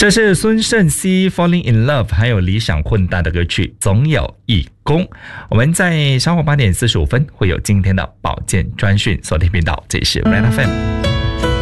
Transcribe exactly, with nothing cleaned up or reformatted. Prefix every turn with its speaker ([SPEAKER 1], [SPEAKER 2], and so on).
[SPEAKER 1] 这是孙盛熙 Falling in Love 还有理想混搭的歌曲总有一功。我们在稍后八点四十五分会有今天的保健专讯，锁定频道，这里是 Red F M。